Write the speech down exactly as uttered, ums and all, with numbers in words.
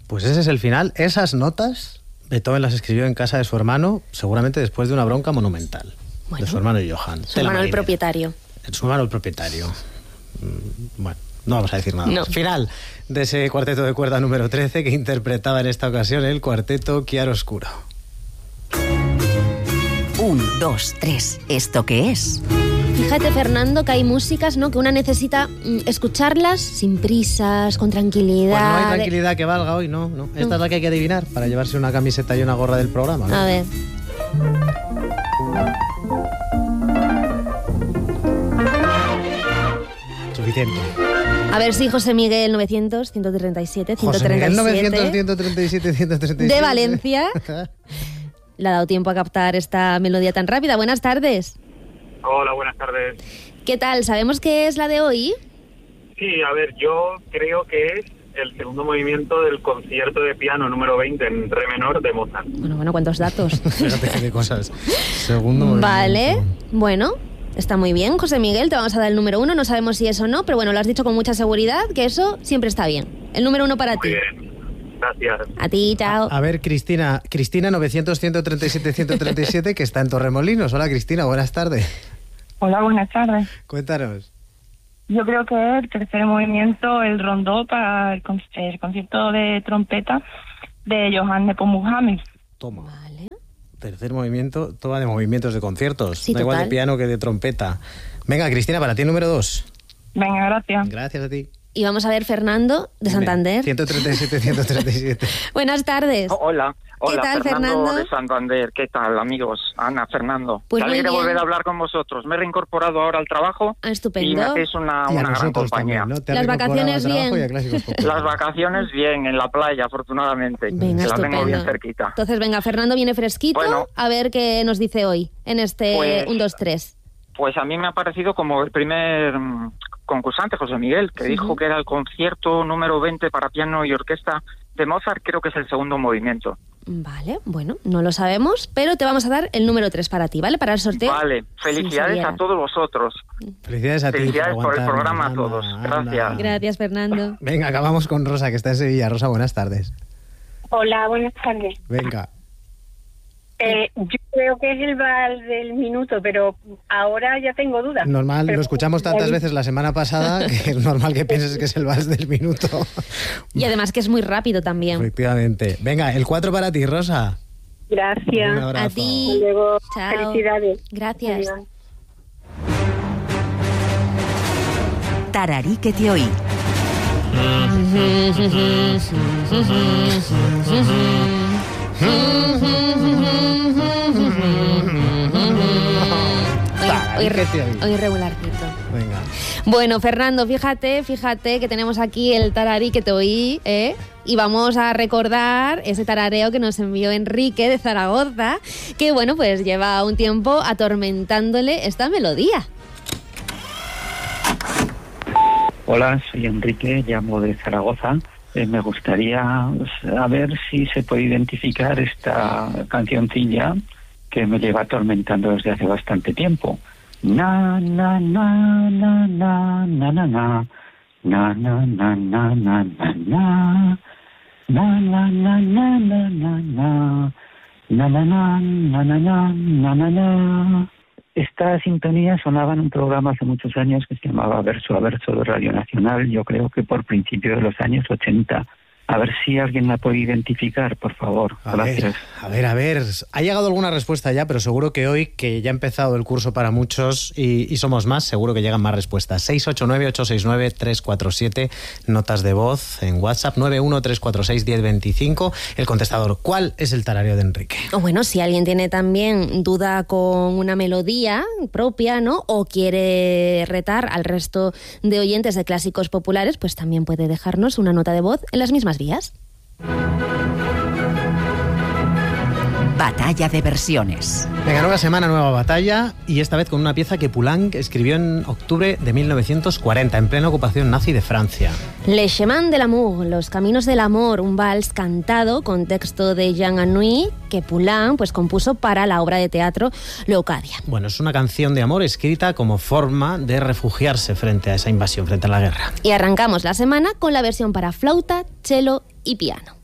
Pues ese es el final. Esas notas Beethoven las escribió en casa de su hermano, seguramente después de una bronca monumental. Bueno, de su hermano Johann. Su hermano el propietario. Su hermano el propietario. Bueno, no vamos a decir nada no. más. Final de ese cuarteto de cuerda número trece que interpretaba en esta ocasión el cuarteto Chiaroscuro. Un, dos, tres. ¿Esto qué es? Fíjate, Fernando, que hay músicas, ¿no?, que una necesita mm, escucharlas sin prisas, con tranquilidad. Pues no hay tranquilidad que valga hoy, no, no. Esta no. es la que hay que adivinar para llevarse una camiseta y una gorra del programa, ¿no? A ver. Suficiente. A ver si José Miguel novecientos, ciento treinta y siete, ciento treinta y siete. José Miguel novecientos, ciento treinta y siete, ciento treinta y siete. De Valencia. Le ha dado tiempo a captar esta melodía tan rápida. Buenas tardes. Hola, buenas tardes. ¿Qué tal? ¿Sabemos qué es la de hoy? Sí, a ver, yo creo que es el segundo movimiento del concierto de piano número veinte en re menor de Mozart. Bueno, bueno, ¿cuántos datos? Fíjate qué cosas. Segundo movimiento. Vale, bueno, está muy bien, José Miguel, te vamos a dar el número uno, no sabemos si es o no, pero bueno, lo has dicho con mucha seguridad, que eso siempre está bien. El número uno para muy ti. Bien. Gracias. A ti, chao. A, a ver, Cristina, Cristina novecientos, ciento treinta y siete, ciento treinta y siete, que está en Torremolinos. Hola, Cristina, buenas tardes. Hola, buenas tardes. Cuéntanos. Yo creo que es el tercer movimiento, el rondó para el, con- el concierto de trompeta de Johann Nepomuk Muhammad. Toma. Vale. Tercer movimiento, toma de movimientos de conciertos. Sí, da igual total. de piano que de trompeta. Venga, Cristina, para ti el número dos. Venga, gracias. Gracias a ti. Y vamos a ver Fernando, de Dime. Santander. ciento treinta y siete, ciento treinta y siete. Buenas tardes. Oh, hola, hola, ¿Qué tal, Fernando, Fernando? de Santander. ¿Qué tal, amigos? Ana, Fernando. Pues Qué muy alegre bien. volver a hablar con vosotros. Me he reincorporado ahora al trabajo Ah, y estupendo. me hacéis una, Y a una gran nosotros compañía. también, ¿no? Te has Las reincorporado vacaciones al trabajo bien. y a Clásicos Populares. Las vacaciones bien, en la playa, afortunadamente. Venga, que la tengo estupendo. bien cerquita. Entonces, venga, Fernando viene fresquito, Bueno. a ver qué nos dice hoy en este Pues- un, dos, tres. Pues a mí me ha parecido como el primer mm, concursante, José Miguel, que Ujú. dijo que era el concierto número veinte para piano y orquesta de Mozart. Creo que es el segundo movimiento. Vale, bueno, no lo sabemos, pero te vamos a dar el número tres para ti, ¿vale? Para el sorteo. Vale, felicidades Sinceridad. a todos vosotros. Felicidades a ti. Felicidades por el aguantarnos, programa a anda, todos. anda. Gracias. Gracias, Fernando. Venga, acabamos con Rosa, que está en Sevilla. Rosa, buenas tardes. Hola, buenas tardes. Venga. Eh, yo creo que es el vals del minuto, pero ahora ya tengo dudas. Normal, Pero- lo escuchamos tantas veces la semana pasada que es normal que pienses que es el vals del minuto. Y además que es muy rápido también. Efectivamente. Venga, el cuatro para ti, Rosa. Gracias. Un abrazo. A ti. Hasta luego. Chao. Felicidades. Gracias. Adiós. Tararí que te oí. Hoy, ¿Qué te oí? hoy regularcito. Venga. Bueno, Fernando, fíjate, fíjate que tenemos aquí el tararí que te oí, ¿eh? Y vamos a recordar ese tarareo que nos envió Enrique de Zaragoza, que bueno, pues lleva un tiempo atormentándole esta melodía. Hola, soy Enrique, llamo de Zaragoza. Eh, me gustaría saber si se puede identificar esta cancioncilla que me lleva atormentando desde hace bastante tiempo. Na, na, na, na, na, na, na, na. Na, na, na, na, na, na, na. Na, na, na, na, na, na, na. Na, na, na, na, na, na, na, na, na. Esta sintonía sonaba en un programa hace muchos años que se llamaba Verso a Verso de Radio Nacional, yo creo que por principio de los años ochenta. A ver si alguien la puede identificar, por favor. A Gracias. ver, a ver, a ver. Ha llegado alguna respuesta ya, pero seguro que hoy, que ya ha empezado el curso para muchos y, y somos más, seguro que llegan más respuestas. seis ocho nueve, ocho seis nueve, tres cuatro siete, notas de voz en WhatsApp, nueve uno tres cuatro seis, uno cero dos cinco. El contestador, ¿cuál es el tarareo de Enrique? O bueno, si alguien tiene también duda con una melodía propia, ¿no? O quiere retar al resto de oyentes de Clásicos Populares, pues también puede dejarnos una nota de voz en las mismas vías. Batalla de versiones. Venga, nueva semana, nueva batalla, y esta vez con una pieza que Poulenc escribió en octubre de mil novecientos cuarenta, en plena ocupación nazi de Francia. Le Chemin de l'amour, Los Caminos del Amor, un vals cantado con texto de Jean Anouilh que Poulenc pues, compuso para la obra de teatro Leocadia. Bueno, es una canción de amor escrita como forma de refugiarse frente a esa invasión, frente a la guerra. Y arrancamos la semana con la versión para flauta, cello y piano.